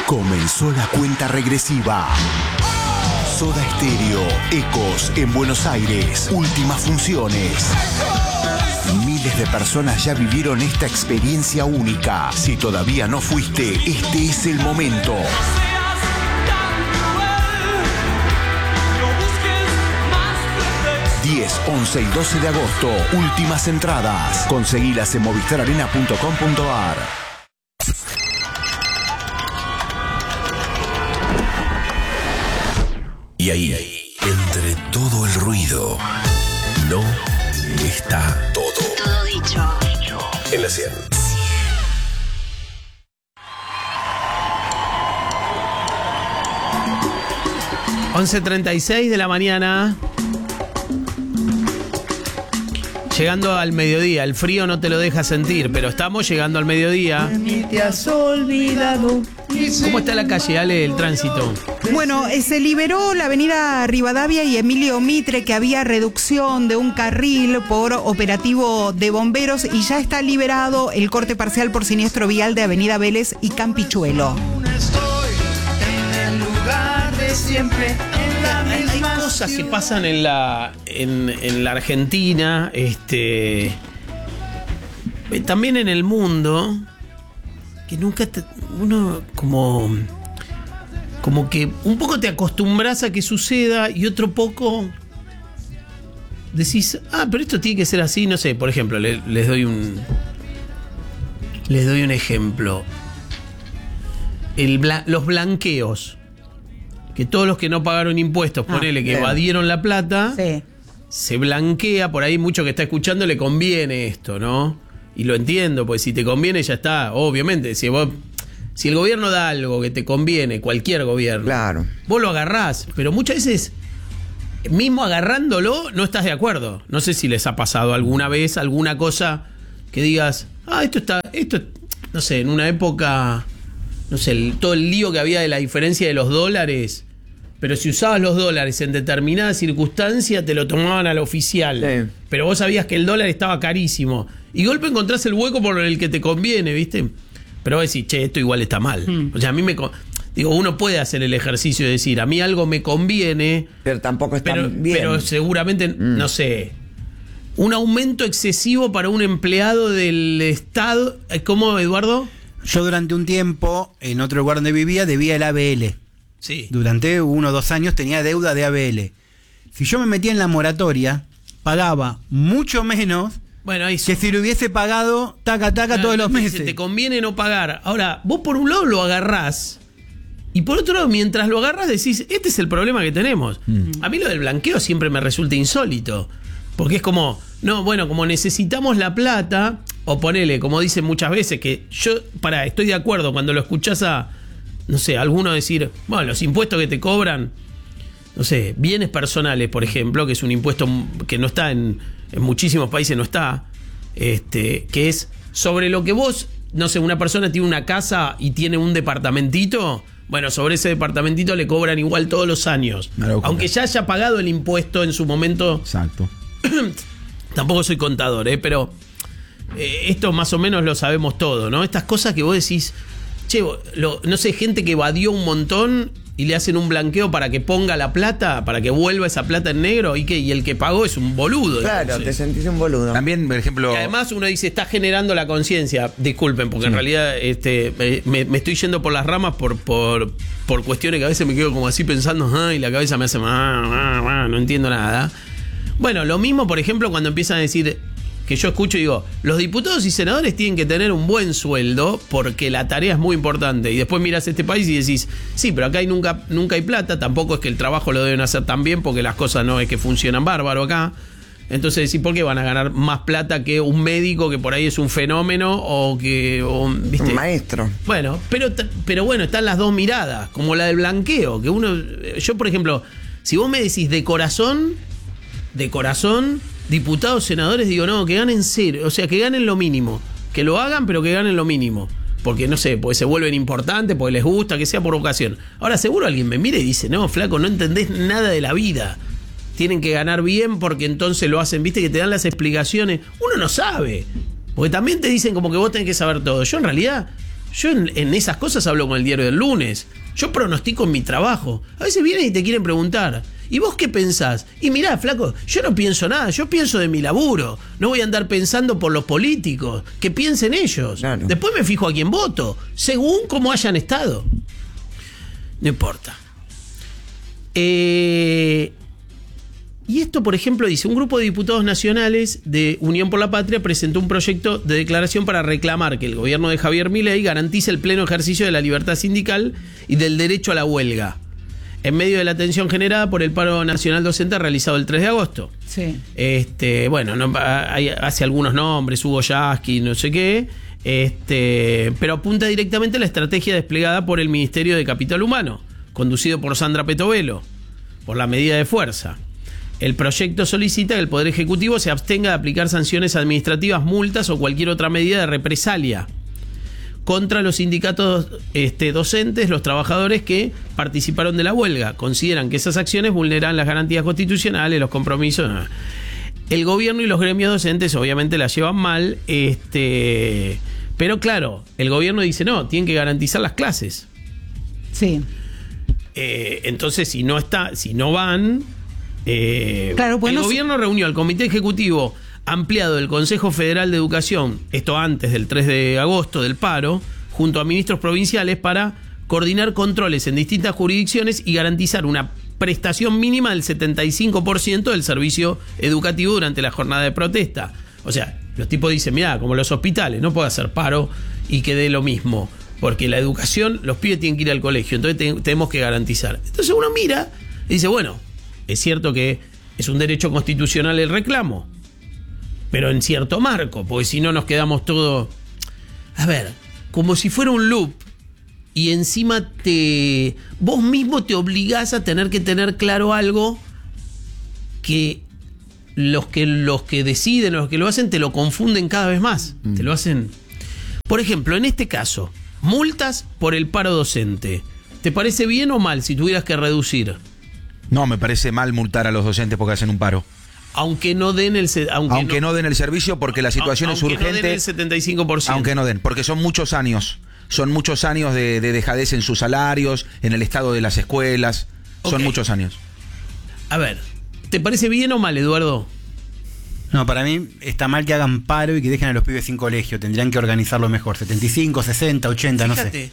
Comenzó la cuenta regresiva. Soda Stereo, Ecos en Buenos Aires, últimas funciones. Miles de personas ya vivieron esta experiencia única. Si todavía no fuiste, este es el momento. 10, 11 y 12 de agosto, últimas entradas. Conseguilas en movistararena.com.ar. Y ahí, entre todo el ruido, no está todo. Todo dicho. En la 100. (11:36 de la mañana). Llegando al mediodía, el frío no te lo deja sentir, pero estamos llegando al mediodía. Te has olvidado. ¿Cómo está la calle, Ale, el tránsito? Bueno, se liberó la avenida Rivadavia y Emilio Mitre, que había reducción de un carril por operativo de bomberos, y ya está liberado el corte parcial por siniestro vial de avenida Vélez y Campichuelo. En el lugar de siempre. Hay cosas que pasan en la Argentina, también en el mundo, que nunca uno como que un poco te acostumbras a que suceda y otro poco decís, pero esto tiene que ser así, no sé. Por ejemplo, les doy un ejemplo. Los blanqueos. Que todos los que no pagaron impuestos, ponele que evadieron la plata, Sí. se blanquea. Por ahí mucho que está escuchando le conviene esto, ¿no? Y lo entiendo, pues si te conviene ya está. Obviamente, si el gobierno da algo que te conviene, cualquier gobierno, Claro. vos lo agarrás. Pero muchas veces, mismo agarrándolo, no estás de acuerdo. No sé si les ha pasado alguna vez alguna cosa que digas, esto, no sé, en una época, no sé, todo el lío que había de la diferencia de los dólares. Pero si usabas los dólares en determinada circunstancia, te lo tomaban al oficial. Sí. Pero vos sabías que el dólar estaba carísimo. Y golpe encontrás el hueco por el que te conviene, ¿viste? Pero vos decís, esto igual está mal. O sea, a mí uno puede hacer el ejercicio de decir, a mí algo me conviene. Pero tampoco está bien. Pero seguramente, no sé, un aumento excesivo para un empleado del Estado. ¿Cómo, Eduardo? Yo durante un tiempo, en otro lugar donde vivía, debía el ABL. Sí. Durante 1 o 2 años tenía deuda de ABL. Si yo me metía en la moratoria, pagaba mucho menos que si lo hubiese pagado taca todos los meses. Te conviene no pagar. Ahora, vos por un lado lo agarrás y por otro lado, mientras lo agarrás decís, este es el problema que tenemos. A mí lo del blanqueo siempre me resulta insólito. Porque es como, como necesitamos la plata, o ponele, como dicen muchas veces, que yo, estoy de acuerdo cuando lo escuchás a, no sé, alguno decir, los impuestos que te cobran, no sé, bienes personales, por ejemplo, que es un impuesto que no está en muchísimos países, no está, que es sobre lo que vos, no sé, una persona tiene una casa y tiene un departamentito, sobre ese departamentito le cobran igual todos los años, aunque ya haya pagado el impuesto en su momento. Exacto. Tampoco soy contador, pero esto más o menos lo sabemos todo, ¿no? Estas cosas que vos decís, no sé, gente que evadió un montón y le hacen un blanqueo para que ponga la plata, para que vuelva esa plata en negro, y el que pagó es un boludo. Claro, entonces. te sentís un boludo. También, por ejemplo... Y además uno dice, está generando la conciencia. Disculpen, porque en realidad me estoy yendo por las ramas por cuestiones que a veces me quedo como así pensando, y la cabeza me hace, no entiendo nada. Bueno, lo mismo, por ejemplo, cuando empiezan a decir, que yo escucho y digo, los diputados y senadores tienen que tener un buen sueldo porque la tarea es muy importante. Y después miras este país y decís, sí, pero acá nunca hay plata. Tampoco es que el trabajo lo deben hacer tan bien, porque las cosas no es que funcionan bárbaro acá. Entonces decís, ¿por qué van a ganar más plata que un médico que por ahí es un fenómeno ¿viste? Un maestro. Bueno, pero bueno, están las dos miradas, como la del blanqueo, que yo, por ejemplo, si vos me decís de corazón, diputados, senadores, digo, no, que ganen cero, o sea, que ganen lo mínimo, que lo hagan, pero que ganen lo mínimo, porque no sé, porque se vuelven importantes, porque les gusta, que sea por vocación. Ahora seguro alguien me mira y dice, no, flaco, no entendés nada de la vida, tienen que ganar bien porque entonces lo hacen, viste, que te dan las explicaciones, uno no sabe, porque también te dicen como que vos tenés que saber todo. Yo en realidad, Yo en esas cosas hablo con el diario del lunes. Yo pronostico en mi trabajo. A veces vienen y te quieren preguntar, ¿y vos qué pensás? Y mirá, flaco, yo no pienso nada, yo pienso de mi laburo. No voy a andar pensando por los políticos, que piensen ellos. Claro. Después me fijo a quién voto, según cómo hayan estado. No importa. Y esto, por ejemplo, dice, un grupo de diputados nacionales de Unión por la Patria presentó un proyecto de declaración para reclamar que el gobierno de Javier Milei garantice el pleno ejercicio de la libertad sindical y del derecho a la huelga, en medio de la tensión generada por el paro nacional docente realizado el 3 de agosto. Sí. Bueno, hace algunos nombres, Hugo Yasky, no sé qué, pero apunta directamente a la estrategia desplegada por el Ministerio de Capital Humano, conducido por Sandra Petovelo, por la medida de fuerza. El proyecto solicita que el Poder Ejecutivo se abstenga de aplicar sanciones administrativas, multas o cualquier otra medida de represalia contra los sindicatos docentes, los trabajadores que participaron de la huelga. Consideran que esas acciones vulneran las garantías constitucionales, los compromisos. El gobierno y los gremios docentes obviamente la llevan mal, pero claro, el gobierno dice no, tienen que garantizar las clases. Sí. Entonces, si no van... claro, pues el gobierno reunió al Comité Ejecutivo ampliado del Consejo Federal de Educación, esto antes del 3 de agosto del paro, junto a ministros provinciales para coordinar controles en distintas jurisdicciones y garantizar una prestación mínima del 75% del servicio educativo durante la jornada de protesta. O sea, los tipos dicen, mirá, como los hospitales, no puede hacer paro y que dé lo mismo, porque la educación, los pibes tienen que ir al colegio, entonces tenemos que garantizar. Entonces uno mira y dice, bueno, es cierto que es un derecho constitucional el reclamo, pero en cierto marco, porque si no nos quedamos todos, a ver, como si fuera un loop, y encima vos mismo te obligás a tener que tener claro algo que los que deciden, los que lo hacen, te lo confunden cada vez más. Te lo hacen. Por ejemplo, en este caso, multas por el paro docente. ¿Te parece bien o mal si tuvieras que reducir? No, me parece mal multar a los docentes porque hacen un paro. Aunque no den el no den el servicio porque la situación es urgente. Aunque no den el 75%. Aunque no den, porque son muchos años. Son muchos años de dejadez en sus salarios, en el estado de las escuelas. Son muchos años. A ver, ¿te parece bien o mal, Eduardo? No, para mí está mal que hagan paro y que dejen a los pibes sin colegio. Tendrían que organizarlo mejor. 75, 60, 80, Fíjate, no sé.